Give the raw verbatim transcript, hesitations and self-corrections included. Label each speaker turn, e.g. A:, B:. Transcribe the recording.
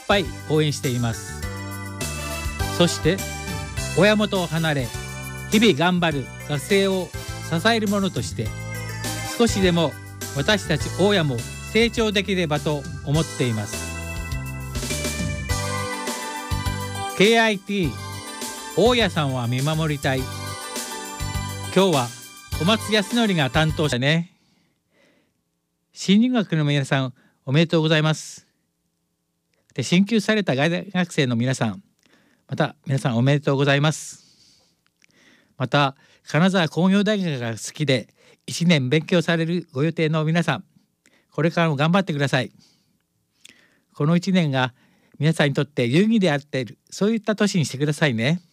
A: ぱい応援しています。そして親元を離れ日々頑張る学生を支えるものとして少しでも私たち大家も成長できればと思っています。 ケーアイティー 大家さんは見守りたい。今日は小松康則が担当者ね。新入学の皆さんおめでとうございます。で、進級された大学生の皆さん、また皆さんおめでとうございます。また金沢工業大学が好きでいちねん勉強されるご予定の皆さん、これからも頑張ってください。このいちねんが皆さんにとって有意義であっている、そういった年にしてくださいね。